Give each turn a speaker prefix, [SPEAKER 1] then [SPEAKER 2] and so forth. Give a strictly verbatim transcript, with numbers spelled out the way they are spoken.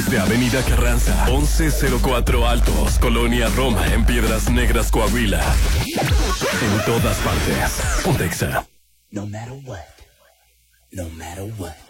[SPEAKER 1] Desde Avenida Carranza, once cero cuatro Altos, Colonia Roma, en Piedras Negras, Coahuila. En todas partes. Pontexa.
[SPEAKER 2] No matter what. No matter what.